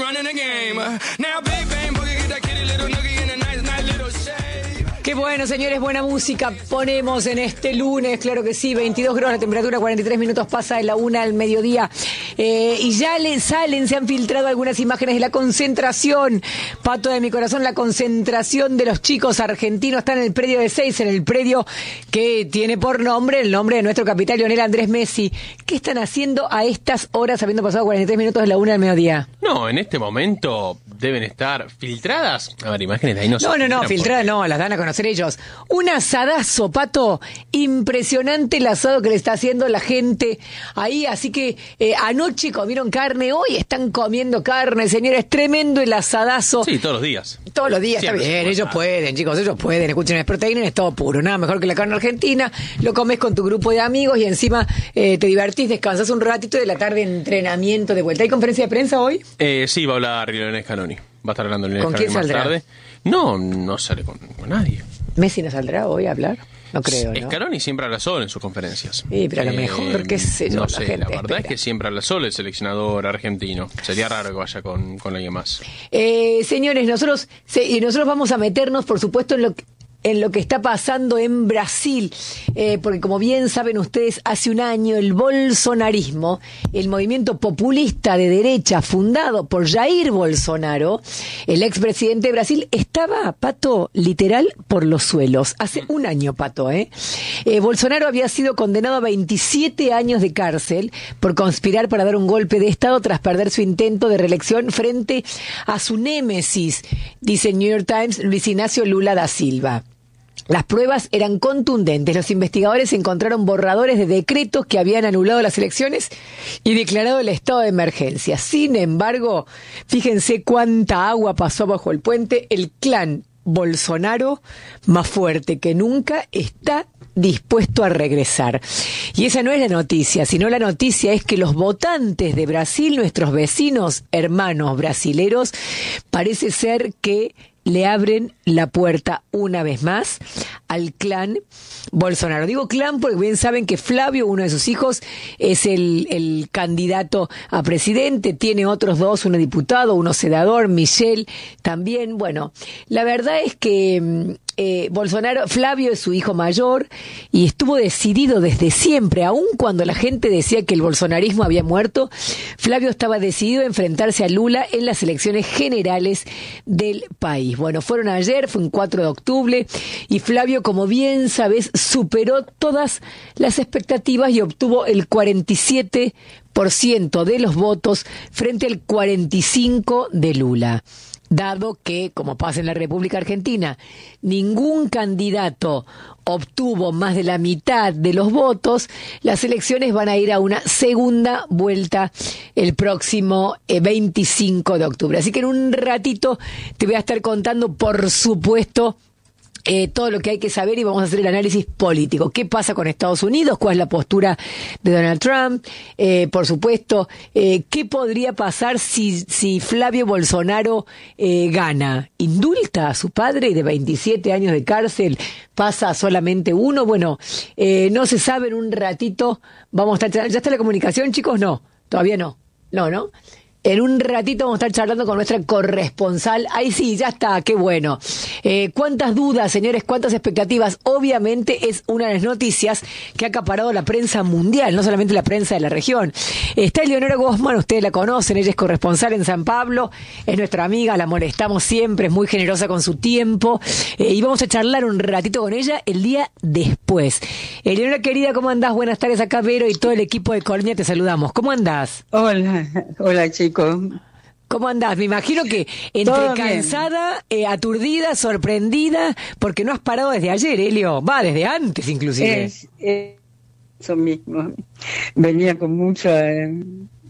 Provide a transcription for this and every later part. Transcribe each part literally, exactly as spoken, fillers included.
running the game. Now Big Bang Boogie get that kitty little noogie in a nice, nice little shade. Qué bueno, señores, buena música ponemos en este lunes, claro que sí, veintidós grados, la temperatura, cuarenta y tres minutos pasa de la una al mediodía. Eh, y ya le salen, se han filtrado algunas imágenes de la concentración, Pato de mi corazón, la concentración de los chicos argentinos, está en el predio de Seis, en el predio que tiene por nombre el nombre de nuestro capitán Lionel Andrés Messi. ¿Qué están haciendo a estas horas, habiendo pasado cuarenta y tres minutos de la una al mediodía? No, en este momento deben estar filtradas. A ver, imágenes de ahí no se No, no, no, filtradas porque... no, las dan a conocer ellos. Un asadazo, Pato, impresionante el asado que le está haciendo la gente ahí, así que eh, anoche comieron carne, hoy están comiendo carne, señores, tremendo el asadazo. Sí, todos los días. Todos los días, Siempre está bien, ellos pueden, chicos, ellos pueden, escuchen, es proteína, es todo puro, nada mejor que la carne argentina, lo comes con tu grupo de amigos y encima eh, te divertís, descansás un ratito y de la tarde entrenamiento de vuelta. ¿Hay conferencia de prensa hoy? Eh, sí, va a hablar Lionel Scaloni. Va a estar hablando Lionel ¿Con quién Scaloni más saldrá? tarde. No, no sale con, con nadie. ¿Messi no saldrá hoy a hablar? No creo, ¿no? Scaloni siempre habla solo en sus conferencias. Sí, pero a lo mejor, qué sé yo, No la sé, gente la verdad espera. es que siempre habla solo el seleccionador argentino. Sería raro que vaya con, con alguien más. Eh, señores, nosotros se, y nosotros vamos a meternos, por supuesto, en lo que en lo que está pasando en Brasil, eh, porque como bien saben ustedes, hace un año el bolsonarismo, el movimiento populista de derecha fundado por Jair Bolsonaro, el expresidente de Brasil, estaba, Pato, literal por los suelos. Hace un año, Pato, ¿eh? eh Bolsonaro había sido condenado a veintisiete años de cárcel por conspirar para dar un golpe de Estado tras perder su intento de reelección frente a su némesis, dice el New York Times, Luis Ignacio Lula da Silva. Las pruebas eran contundentes. Los investigadores encontraron borradores de decretos que habían anulado las elecciones y declarado el estado de emergencia. Sin embargo, fíjense cuánta agua pasó bajo el puente. El clan Bolsonaro, más fuerte que nunca, está dispuesto a regresar. Y esa no es la noticia, sino la noticia es que los votantes de Brasil, nuestros vecinos, hermanos brasileros, parece ser que le abren la puerta una vez más al clan Bolsonaro. Digo clan porque bien saben que Flavio, uno de sus hijos, es el, el candidato a presidente, tiene otros dos, uno diputado, uno senador, Michel también. Bueno, la verdad es que eh, Bolsonaro, Flavio es su hijo mayor y estuvo decidido desde siempre, aun cuando la gente decía que el bolsonarismo había muerto, Flavio estaba decidido a enfrentarse a Lula en las elecciones generales del país. Bueno, fueron ayer, fue un cuatro de octubre, y Flavio, como bien sabes, superó todas las expectativas y obtuvo el cuarenta y siete por ciento de los votos frente al cuarenta y cinco por ciento de Lula. Dado que, como pasa en la República Argentina, ningún candidato obtuvo más de la mitad de los votos, las elecciones van a ir a una segunda vuelta el próximo eh, veinticinco de octubre. Así que en un ratito te voy a estar contando, por supuesto, Eh, todo lo que hay que saber y vamos a hacer el análisis político. ¿Qué pasa con Estados Unidos? ¿Cuál es la postura de Donald Trump? Eh, por supuesto, eh, ¿qué podría pasar si, si Flavio Bolsonaro eh, gana? ¿Indulta a su padre y de veintisiete años de cárcel pasa a solamente uno? Bueno, eh, no se sabe. En un ratito vamos a estar... ¿Ya está la comunicación, chicos? No, todavía no. No, ¿no? En un ratito vamos a estar charlando con nuestra corresponsal. Ahí sí, ya está, qué bueno. Eh, ¿Cuántas dudas, señores? ¿Cuántas expectativas? Obviamente es una de las noticias que ha acaparado la prensa mundial, no solamente la prensa de la región. Está Eleonora Gosman, ustedes la conocen, ella es corresponsal en San Pablo, es nuestra amiga, la molestamos siempre, es muy generosa con su tiempo. Eh, y vamos a charlar un ratito con ella el día después. Eleonora, querida, ¿cómo andás? Buenas tardes, acá Vero y todo el equipo de Colonia, te saludamos. ¿Cómo andás? Hola, hola chicos. ¿Cómo andás? Me imagino que entre cansada, eh, aturdida, sorprendida, porque no has parado desde ayer, Elio. Va, desde antes inclusive. Es, es eso mismo. Venía con mucho, eh,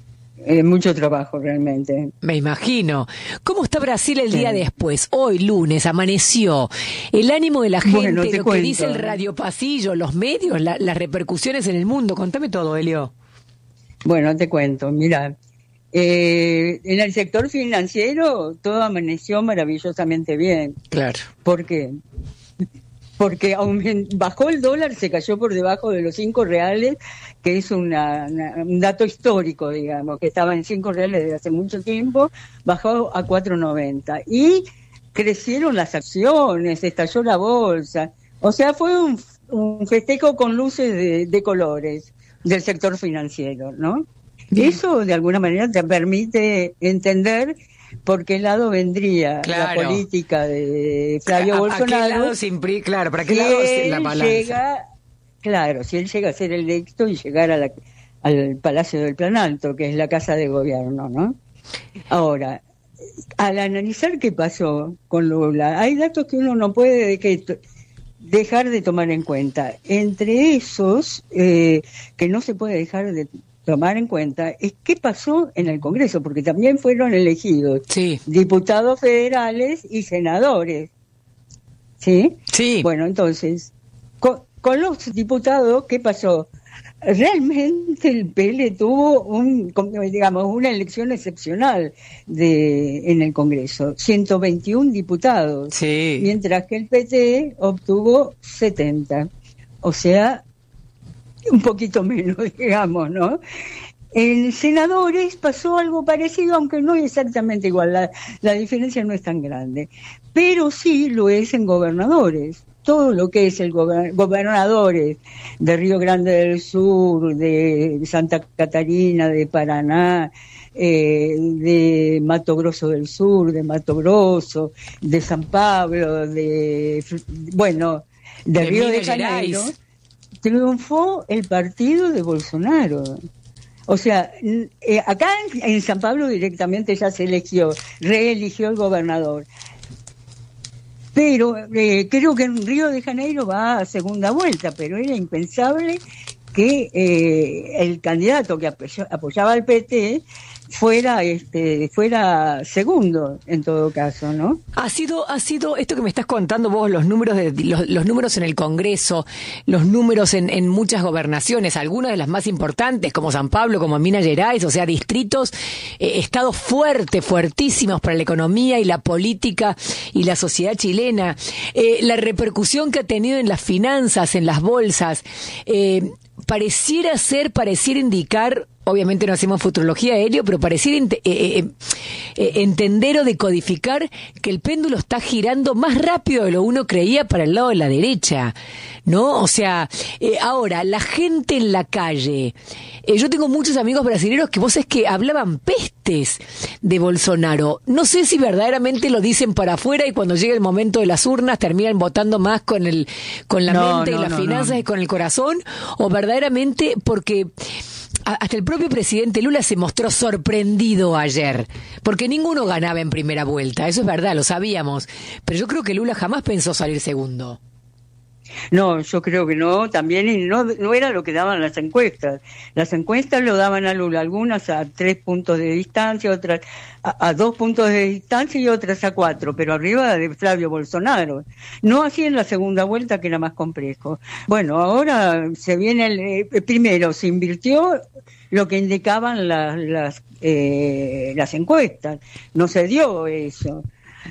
eh, mucho trabajo realmente. Me imagino. ¿Cómo está Brasil el día sí. después? Hoy, lunes, amaneció. El ánimo de la gente, bueno, lo cuento. que dice el radiopasillo, los medios, la, las repercusiones en el mundo. Contame todo, Elio. Bueno, te cuento. Mira, eh, en el sector financiero todo amaneció maravillosamente bien. Claro. ¿Por qué? porque aument- bajó el dólar, se cayó por debajo de los cinco reales, que es una, una, un dato histórico, digamos, que estaba en cinco reales desde hace mucho tiempo, bajó a cuatro noventa. Y crecieron las acciones, estalló la bolsa. O sea, fue un, un festejo con luces de, de colores del sector financiero, ¿no? Bien. Eso, de alguna manera, te permite entender por qué lado vendría claro. la política de Flavio ¿A, Bolsonaro. ¿A qué lado se impri- Claro, ¿para qué lado la balanza? Llega, claro, si él llega a ser electo y llegar a la, al Palacio del Plan Alto, que es la casa de gobierno, ¿no? Ahora, al analizar qué pasó con Lula, hay datos que uno no puede que, dejar de tomar en cuenta. Entre esos, eh, que no se puede dejar de tomar en cuenta, es qué pasó en el Congreso, porque también fueron elegidos sí. diputados federales y senadores. ¿Sí? Sí. Bueno, entonces, con, con los diputados, ¿qué pasó? Realmente el P L tuvo un, digamos, una elección excepcional de en el Congreso, ciento veintiún diputados, sí. mientras que el P T obtuvo setenta, o sea, un poquito menos, digamos, ¿no? En senadores pasó algo parecido, aunque no exactamente igual, la, la diferencia no es tan grande, pero sí lo es en gobernadores. Todo lo que es el gober- gobernadores de Río Grande del Sur, de Santa Catarina, de Paraná, eh, de Mato Grosso del Sur, de Mato Grosso, de San Pablo, de, bueno, de, de Río de Janeiro, triunfó el partido de Bolsonaro. O sea, eh, acá en, en San Pablo directamente ya se eligió, reeligió el gobernador. Pero eh, creo que en Río de Janeiro va a segunda vuelta, pero era impensable que eh, el candidato que apoyó, apoyaba al P T fuera este fuera segundo en todo caso, ¿no? Ha sido ha sido esto que me estás contando vos, los números de los, los números en el Congreso, los números en, en muchas gobernaciones, algunas de las más importantes como San Pablo, como Minas Gerais, o sea, distritos, eh, estados fuertes, fuertísimos para la economía y la política y la sociedad chilena, eh, la repercusión que ha tenido en las finanzas, en las bolsas, eh, pareciera ser, pareciera indicar, obviamente no hacemos futurología, Helio, pero pareciera ent- eh, eh, eh, entender o decodificar que el péndulo está girando más rápido de lo uno creía para el lado de la derecha, ¿no? O sea, eh, ahora, la gente en la calle, eh, yo tengo muchos amigos brasileños que vos es que hablaban pestes de Bolsonaro. No sé si verdaderamente lo dicen para afuera y cuando llega el momento de las urnas terminan votando más con el con la no, mente no, y las no, finanzas no. y con el corazón, o verdaderamente porque hasta el propio presidente Lula se mostró sorprendido ayer, porque ninguno ganaba en primera vuelta, eso es verdad, lo sabíamos, pero yo creo que Lula jamás pensó salir segundo. No, yo creo que no, también y no, no era lo que daban las encuestas. Las encuestas lo daban a Lula, algunas a tres puntos de distancia, otras a, a dos puntos de distancia y otras a cuatro, pero arriba de Flavio Bolsonaro. No así en la segunda vuelta, que era más complejo. Bueno, ahora se viene, el, eh, primero se invirtió lo que indicaban las, las, eh, las encuestas, no se dio eso.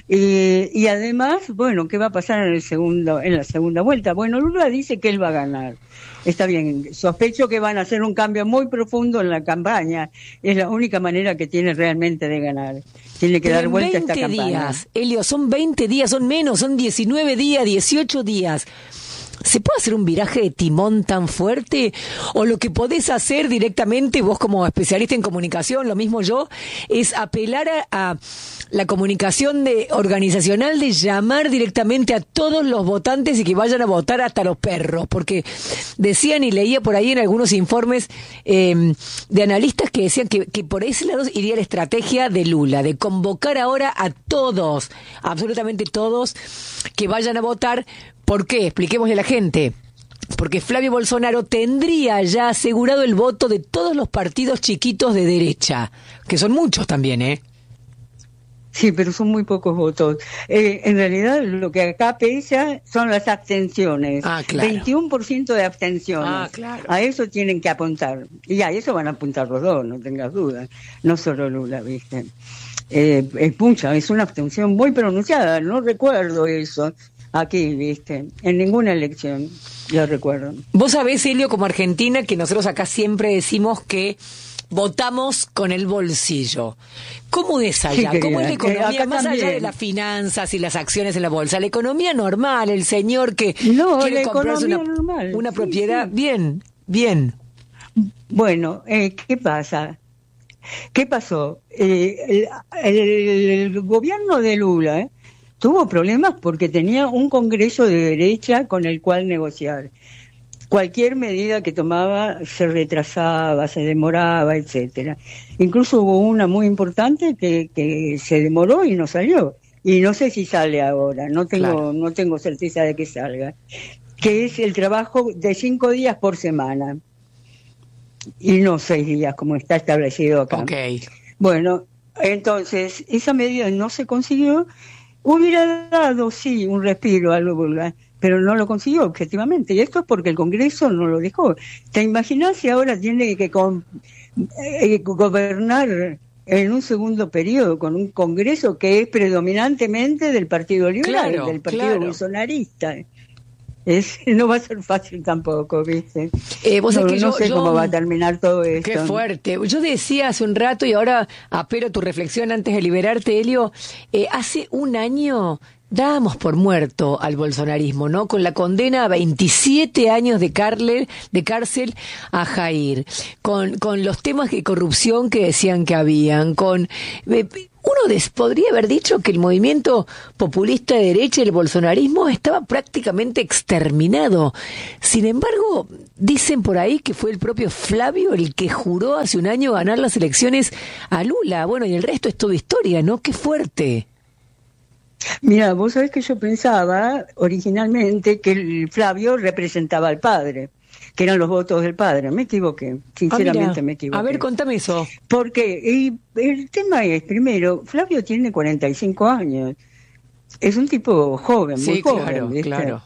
Y, y además, bueno, ¿qué va a pasar en el segundo, en la segunda vuelta? Bueno, Lula dice que él va a ganar. Está bien, sospecho que van a hacer un cambio muy profundo en la campaña. Es la única manera que tiene realmente de ganar. Tiene que Pero dar vuelta a esta veinte campaña. días, Elio, son veinte días, son menos, son diecinueve días, dieciocho días. ¿Se puede hacer un viraje de timón tan fuerte? ¿O lo que podés hacer directamente, vos como especialista en comunicación, lo mismo yo, es apelar a, a la comunicación de organizacional de llamar directamente a todos los votantes y que vayan a votar hasta los perros? Porque decían y leía por ahí en algunos informes eh, de analistas que decían que, que por ese lado iría la estrategia de Lula, de convocar ahora a todos, absolutamente todos, que vayan a votar. ¿Por qué? Expliquémosle a la gente. Porque Flavio Bolsonaro tendría ya asegurado el voto de todos los partidos chiquitos de derecha, que son muchos también, ¿eh? Sí, pero son muy pocos votos. Eh, en realidad, lo que acá pesa son las abstenciones. Ah, claro. veintiuno por ciento de abstenciones. Ah, claro. A eso tienen que apuntar. Y a eso van a apuntar los dos, no tengas dudas. No solo Lula, ¿viste? Eh, es mucha, es una abstención muy pronunciada. No recuerdo eso. aquí, viste, en ninguna elección, yo recuerdo. Vos sabés, Elio, como Argentina, que nosotros acá siempre decimos que votamos con el bolsillo. ¿Cómo es allá? Sí, ¿Cómo es la economía? acá Más allá también. de las finanzas y las acciones en la bolsa. La economía normal, el señor que No, quiere la comprarse una, economía normal, una sí, propiedad. sí. Bien, bien. Bueno, eh, ¿qué pasa? ¿Qué pasó? Eh, el, el- el gobierno de Lula eh, tuvo problemas porque tenía un Congreso de derecha con el cual negociar. Cualquier medida que tomaba se retrasaba, se demoraba, etcétera. Incluso hubo una muy importante que, que se demoró y no salió. Y no sé si sale ahora, no tengo, Claro. no tengo certeza de que salga. Que es el trabajo de cinco días por semana. Y no seis días, como está establecido acá. Ok. Bueno, entonces, esa medida no se consiguió. Hubiera dado, sí, un respiro a Lula, pero no lo consiguió objetivamente. Y esto es porque el Congreso no lo dejó. ¿Te imaginas si ahora tiene que con- eh, gobernar en un segundo periodo con un Congreso que es predominantemente del Partido Liberal, Claro, del Partido claro. bolsonarista? Es, no va a ser fácil tampoco, ¿viste? Eh, vos no sabés que no yo- sé yo- cómo va a terminar todo esto. Qué fuerte. Yo decía hace un rato y ahora apelo tu reflexión antes de liberarte, Elio. Eh, hace un año dábamos por muerto al bolsonarismo, ¿no? Con la condena a veintisiete años de cárcel, de cárcel a Jair, con, con los temas de corrupción que decían que habían, con... eh, uno des- podría haber dicho que el movimiento populista de derecha y el bolsonarismo estaba prácticamente exterminado. Sin embargo, dicen por ahí que fue el propio Flavio el que juró hace un año ganar las elecciones a Lula. Bueno, y el resto es toda historia, ¿no? Qué fuerte. Mira, vos sabés que yo pensaba originalmente que el Flavio representaba al padre, que eran los votos del padre. Me equivoqué, sinceramente Ah, mira. me equivoqué. A ver, contame eso. Porque y el tema es, primero, Flavio tiene cuarenta y cinco años. Es un tipo joven, muy Sí, joven. claro, ¿viste? claro.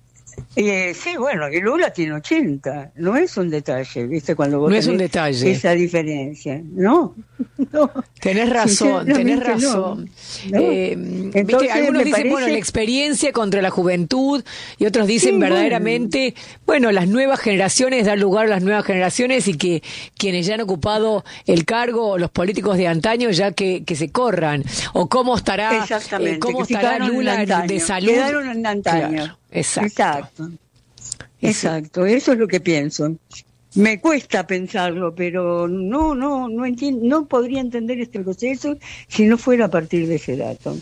Eh, sí, bueno, y Lula tiene ochenta. No es un detalle, ¿viste? Cuando vos No es un tenés detalle. esa diferencia. No, no. Tenés razón, tenés Sinceramente, razón. no. No. Eh, ¿viste? Entonces, Algunos me dicen, parece- bueno, la experiencia contra la juventud, y otros dicen Sí, verdaderamente, bueno. las nuevas generaciones, dar lugar a las nuevas generaciones y que quienes ya han ocupado el cargo, los políticos de antaño, ya que, que se corran. O cómo estará, Exactamente, eh, cómo que estará quedaron en Lula antaño, de salud. quedaron en antaño. Claro, exacto. Exacto. Exacto, eso es lo que pienso. Me cuesta pensarlo, pero no, no, no entiendo, no podría entender este proceso si no fuera a partir de ese dato.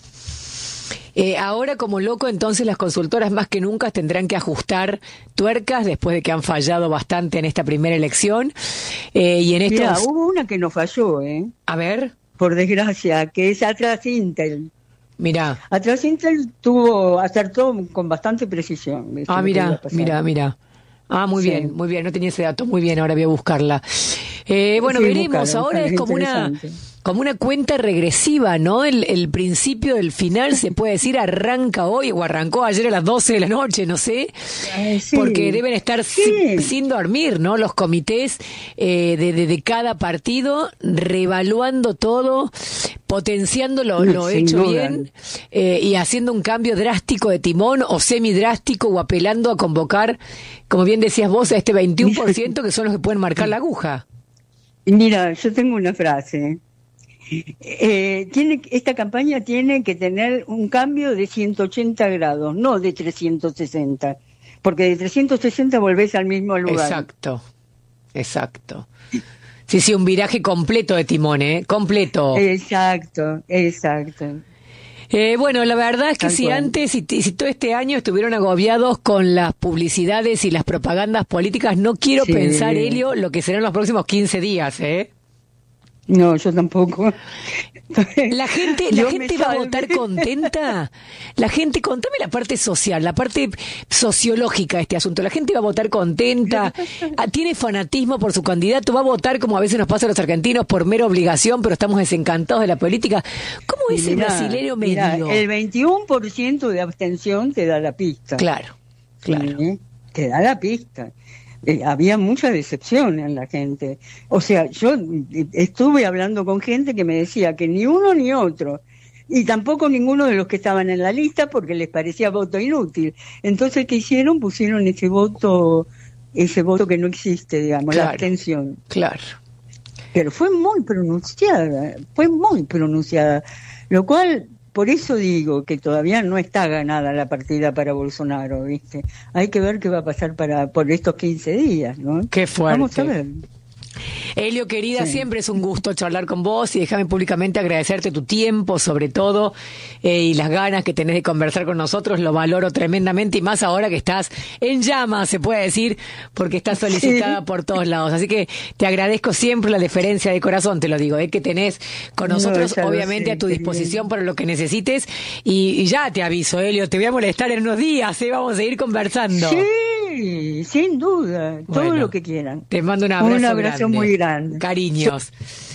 Eh, ahora, como loco, entonces las consultoras más que nunca tendrán que ajustar tuercas después de que han fallado bastante en esta primera elección. Eh, y en estos... Mira, hubo una que no falló, ¿eh? A ver, Por desgracia, que es Atlas Intel. mira. Atlas Intel tuvo, acertó con bastante precisión. ¿viste? Ah, lo que iba a mira, pasar. mira, mira. Ah, muy Sí. bien, muy bien, no tenía ese dato, muy bien, ahora voy a buscarla. Eh, bueno, Sí, veremos, búscala, ahora búscala, es como una, interesante. como una cuenta regresiva, ¿no? El, el principio del final, se puede decir, arranca hoy o arrancó ayer a las doce de la noche, no sé, Ay, sí. porque deben estar Sí. sin, sin dormir, ¿no? Los comités eh, de, de, de cada partido, reevaluando todo, potenciando lo, lo Sin hecho duda. bien eh, y haciendo un cambio drástico de timón o semidrástico o apelando a convocar, como bien decías vos, a este veintiuno por ciento que son los que pueden marcar la aguja. Mira, yo tengo una frase. Eh, tiene, esta campaña tiene que tener un cambio de ciento ochenta grados, no de trescientos sesenta, porque de trescientos sesenta volvés al mismo lugar. Exacto, exacto. Sí, sí, un viraje completo de timón, ¿eh? Completo. Exacto, exacto. Eh, bueno, la verdad es que Tal si cual. antes, si, si todo este año estuvieron agobiados con las publicidades y las propagandas políticas, no quiero Sí. pensar, Elio, lo que serán los próximos quince días, ¿eh? No, yo tampoco. La gente, la Yo gente me va a salve. votar contenta. La gente, contame la parte social, la parte sociológica de este asunto. La gente va a votar contenta, ah, tiene fanatismo por su candidato, va a votar como a veces nos pasa a los argentinos por mera obligación, pero estamos desencantados de la política. ¿Cómo es el Mirá, brasileño mirá, medio? el veintiuno por ciento de abstención te da la pista. Claro, claro. Sí, te da la pista. Eh, había mucha decepción en la gente. O sea, yo eh, estuve hablando con gente que me decía que ni uno ni otro y tampoco ninguno de los que estaban en la lista porque les parecía voto inútil. Entonces, ¿qué hicieron? Pusieron ese voto, ese voto que no existe, digamos, Claro, la abstención. Claro. Pero fue muy pronunciada, fue muy pronunciada, lo cual, por eso digo que todavía no está ganada la partida para Bolsonaro, ¿viste? Hay que ver qué va a pasar para por estos quince días, ¿no? Qué fuerte. Vamos a ver. Elio, querida, Sí. siempre es un gusto charlar con vos y déjame públicamente agradecerte tu tiempo, sobre todo, eh, y las ganas que tenés de conversar con nosotros, lo valoro tremendamente y más ahora que estás en llamas, se puede decir, porque estás solicitada Sí. por todos lados. Así que te agradezco siempre la deferencia de corazón, te lo digo, eh, que tenés con nosotros, No, ya lo obviamente sé, a tu qué disposición bien. para lo que necesites y, y ya te aviso, Elio, te voy a molestar en unos días, eh, vamos a seguir conversando. Sí, sin duda, todo Bueno, lo que quieran. Te mando un abrazo Un abrazo grande. muy grande. Cariños.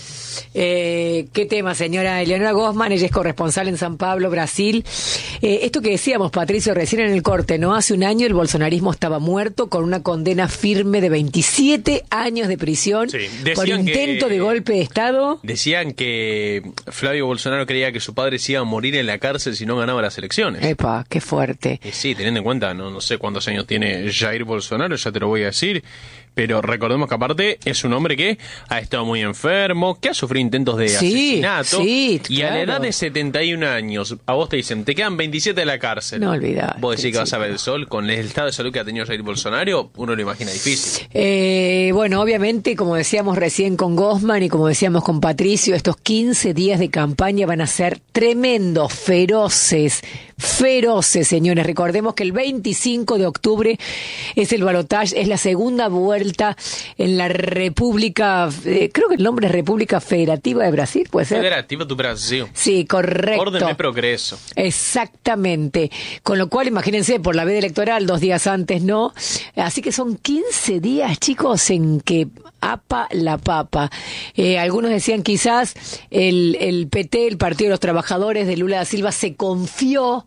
Eh, ¿Qué tema, señora Eleonora Gosman? Ella es corresponsal en San Pablo, Brasil. Eh, esto que decíamos, Patricio, recién en el corte, ¿no? Hace un año el bolsonarismo estaba muerto con una condena firme de veintisiete años de prisión Sí, por decían intento que- de golpe de Estado. Decían que Flavio Bolsonaro creía que su padre se iba a morir en la cárcel si no ganaba las elecciones. Epa, qué fuerte. Y sí, teniendo en cuenta, no, no sé cuántos años tiene Jair Bolsonaro, ya te lo voy a decir, pero recordemos que aparte es un hombre que ha estado muy enfermo, que ha sufrido intentos de Sí, asesinato, sí, y a la claro. edad de setenta y un años, a vos te dicen, te quedan veintisiete de la cárcel. No olvidate, Vos decís que vas a ver chico. el sol, con el estado de salud que ha tenido Jair Bolsonaro, uno lo imagina difícil. Eh, bueno, obviamente, como decíamos recién con Gosman y como decíamos con Patricio, estos quince días de campaña van a ser tremendos, feroces, feroces, señores. Recordemos que el veinticinco de octubre es el balotaje, es la segunda vuelta en la República, eh, creo que el nombre es República Federativa de Brasil, ¿puede ser? Federativa do Brasil. Sí, correcto. Orden de progreso. Exactamente. Con lo cual, imagínense, por la veda electoral, dos días antes, ¿no? Así que son quince días, chicos, en que apa la papa. Eh, algunos decían quizás el, el P T, el Partido de los Trabajadores de Lula da Silva, se confió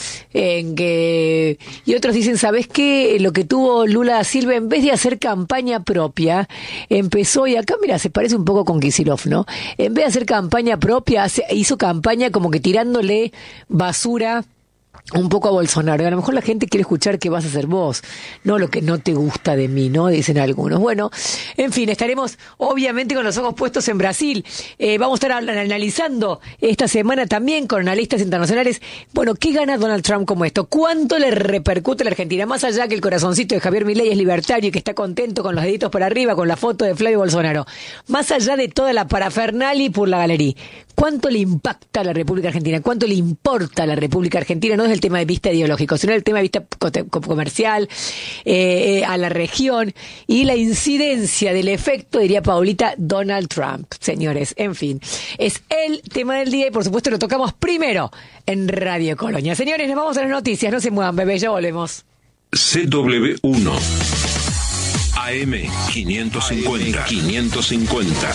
en que... Y otros dicen, ¿sabes qué? Lo que tuvo Lula da Silva, en vez de hacer campaña propia, empezó, y acá, mira, se parece un poco con Kicillof, ¿no? En vez de hacer campaña propia, hace- hizo campaña como que tirándole basura un poco a Bolsonaro. A lo mejor la gente quiere escuchar qué vas a hacer vos, no lo que no te gusta de mí, ¿no? Dicen algunos. Bueno, en fin, estaremos obviamente con los ojos puestos en Brasil. Eh, vamos a estar hablan- analizando esta semana también con analistas internacionales. Bueno, ¿qué gana Donald Trump como esto? ¿Cuánto le repercute a la Argentina? Más allá que el corazoncito de Javier Milei es libertario y que está contento con los deditos para arriba, con la foto de Flavio Bolsonaro. Más allá de toda la parafernalia por la galería. ¿Cuánto le impacta a la República Argentina? ¿Cuánto le importa a la República Argentina? No desde el tema de vista ideológico, sino el tema de vista co- co- comercial, eh, eh, a la región y la incidencia del efecto, diría Paulita, Donald Trump. Señores, en fin, es el tema del día y por supuesto lo tocamos primero en Radio Colonia. Señores, nos vamos a las noticias, no se muevan, bebé, ya volvemos. C W uno A M quinientos cincuenta. quinientos cincuenta.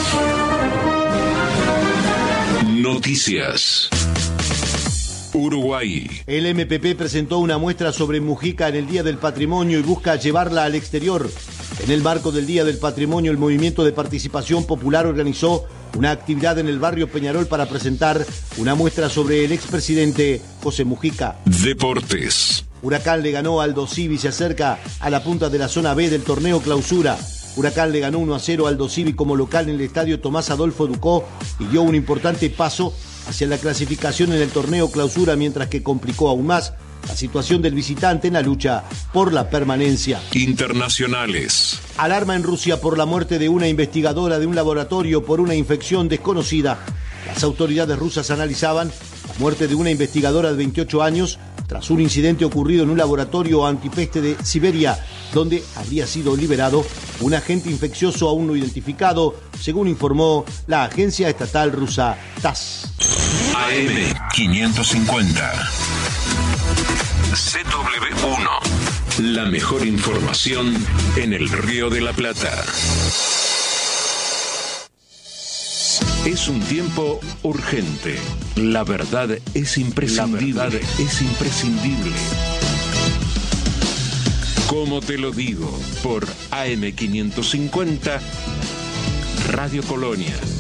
Noticias. Uruguay. El M P P presentó una muestra sobre Mujica en el Día del Patrimonio y busca llevarla al exterior. En el marco del Día del Patrimonio, el Movimiento de Participación Popular organizó una actividad en el barrio Peñarol para presentar una muestra sobre el expresidente José Mujica. Deportes. Huracán le ganó al Aldo Civi y se acerca a la punta de la zona B del torneo Clausura. Huracán le ganó uno a cero al Aldo Civi como local en el estadio Tomás Adolfo Ducó y dio un importante paso hacia la clasificación en el torneo Clausura, mientras que complicó aún más la situación del visitante en la lucha por la permanencia. Internacionales. Alarma en Rusia por la muerte de una investigadora de un laboratorio por una infección desconocida. Las autoridades rusas analizaban la muerte de una investigadora de veintiocho años tras un incidente ocurrido en un laboratorio antipeste de Siberia, donde habría sido liberado un agente infeccioso aún no identificado, según informó la agencia estatal rusa TASS. A M quinientos cincuenta. C W uno. La mejor información en el Río de la Plata. Es un tiempo urgente. La verdad es imprescindible. La verdad es imprescindible. Como te lo digo, por A M quinientos cincuenta, Radio Colonia.